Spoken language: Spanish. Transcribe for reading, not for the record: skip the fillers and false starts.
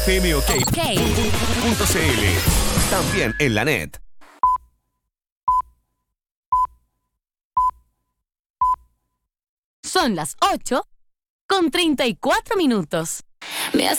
fmok.cl. También en la net. Son las 8:34. Me hace